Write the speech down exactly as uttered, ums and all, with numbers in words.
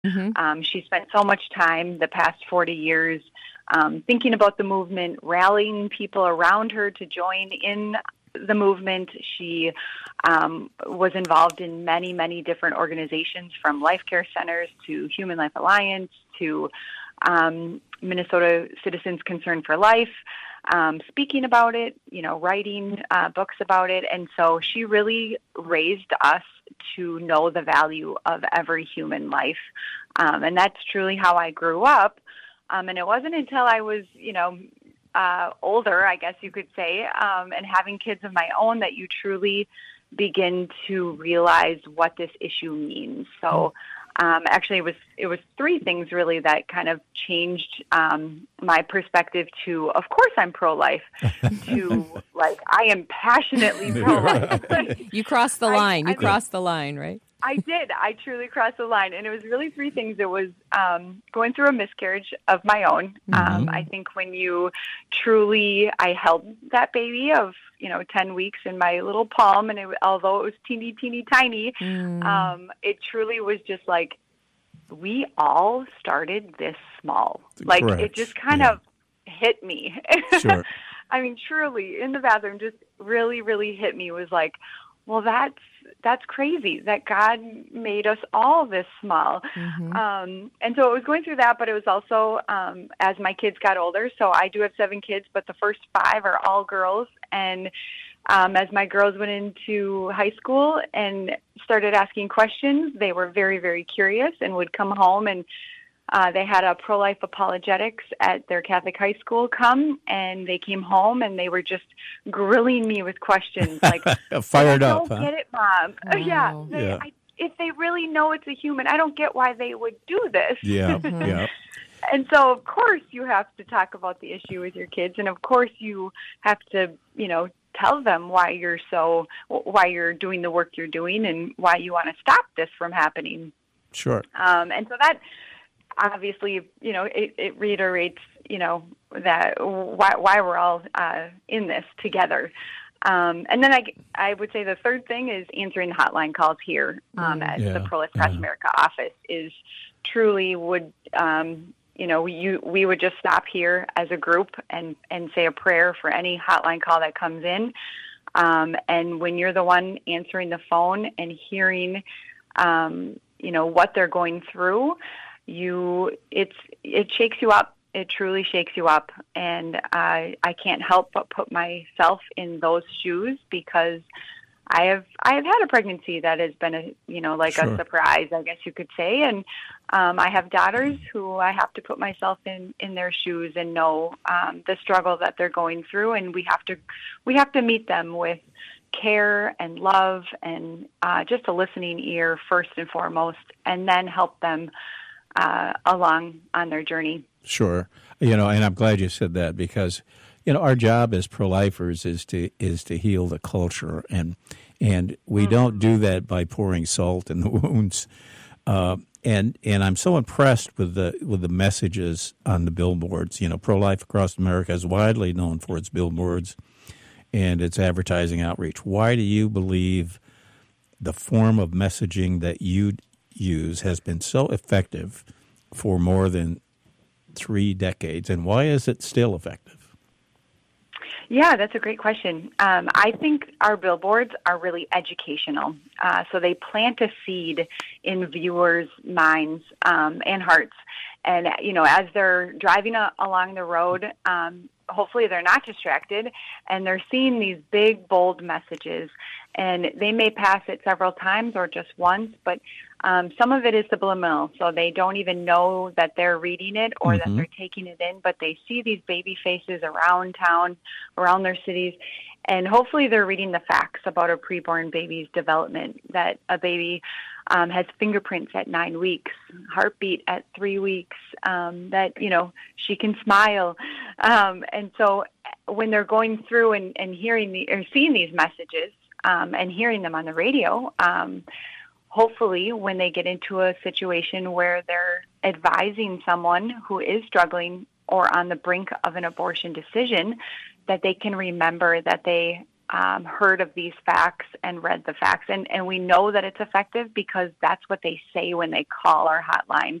Mm-hmm. Um, she spent so much time the past forty years um, thinking about the movement, rallying people around her to join in the movement. She um, was involved in many, many different organizations, from Life Care Centers to Human Life Alliance to um, Minnesota Citizens Concern for Life, um, speaking about it, you know, writing uh, books about it. And so she really raised us to know the value of every human life. Um, and that's truly how I grew up. Um, and it wasn't until I was, you know, uh, older, I guess you could say, um, and having kids of my own, that you truly begin to realize what this issue means. So um, actually it was it was three things really that kind of changed um, my perspective to, of course I'm pro-life, to like, I am passionately pro-life. You crossed the line. I, you I crossed the line, right? I did. I truly crossed the line. And it was really three things. It was um, going through a miscarriage of my own. Mm-hmm. Um, I think when you truly, I held that baby of, you know, ten weeks in my little palm, and it, although it was teeny, teeny, tiny, Mm. um, it truly was just like, we all started this small. Like, Correct. it just kind Yeah. of hit me. Sure. I mean, truly, in the bathroom, just really, really hit me. Was like, well, that's that's crazy that God made us all this small. Mm-hmm. Um, and so it was going through that, but it was also um, as my kids got older. So I do have seven kids, but the first five are all girls. And um, as my girls went into high school and started asking questions, they were very, very curious and would come home, and Uh, they had a pro-life apologetics at their Catholic high school come, and they came home and they were just grilling me with questions like, Fired I up, don't huh? get it, Mom. Wow. Yeah, they, Yeah. I, if they really know it's a human, I don't get why they would do this. Yeah, Mhm. yeah. And so, of course, you have to talk about the issue with your kids, and of course, you have to, you know, tell them why you're so, why you're doing the work you're doing, and why you want to stop this from happening. Sure. Um, and so that, obviously, you know, it, it reiterates, you know, that why, why we're all uh, in this together. Um, and then I, I would say the third thing is answering hotline calls here um, at Yeah, the Pro-Life Cross yeah. America office is truly would, um, you know, you, we would just stop here as a group and, and say a prayer for any hotline call that comes in. Um, and when you're the one answering the phone and hearing, um, you know, what they're going through, you it's it shakes you up. It truly shakes you up, and I I can't help but put myself in those shoes, because I have I have had a pregnancy that has been a you know like Sure. a surprise, I guess you could say, and um, I have daughters who I have to put myself in, in their shoes and know um, the struggle that they're going through, and we have to we have to meet them with care and love and uh, just a listening ear first and foremost, and then help them Uh, along on their journey. Sure. You know, and I'm glad you said that, because, you know, our job as pro-lifers is to is to heal the culture, and and we Mm-hmm. don't do that by pouring salt in the wounds. Uh, and and I'm so impressed with the with the messages on the billboards. You know, Pro-Life Across America is widely known for its billboards and its advertising outreach. Why do you believe the form of messaging that you use has been so effective for more than three decades, and why is it still effective? Yeah, that's a great question. Um, I think our billboards are really educational. Uh, so they plant a seed in viewers' minds um, and hearts. And, you know, as they're driving a- along the road, um, hopefully they're not distracted, and they're seeing these big, bold messages. And they may pass it several times or just once, but um, some of it is subliminal, so they don't even know that they're reading it or Mhm. that they're taking it in, but they see these baby faces around town, around their cities, and hopefully they're reading the facts about a preborn baby's development, that a baby um, has fingerprints at nine weeks, heartbeat at three weeks, um, that, you know, she can smile. Um, and so when they're going through and, and hearing the, or seeing these messages um, and hearing them on the radio, um, hopefully when they get into a situation where they're advising someone who is struggling or on the brink of an abortion decision, that they can remember that they um, heard of these facts and read the facts. And, and we know that it's effective because that's what they say when they call our hotline.